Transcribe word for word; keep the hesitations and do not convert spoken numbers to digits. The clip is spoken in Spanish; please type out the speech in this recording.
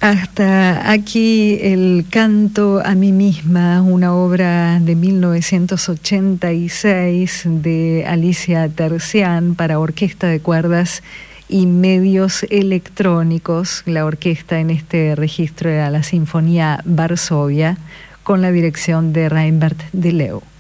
Hasta aquí el Canto a mí misma, una obra de mil novecientos ochenta y seis de Alicia Terzian para orquesta de cuerdas y medios electrónicos. La orquesta en este registro era la Sinfonía Varsovia con la dirección de Reinbert de Leo.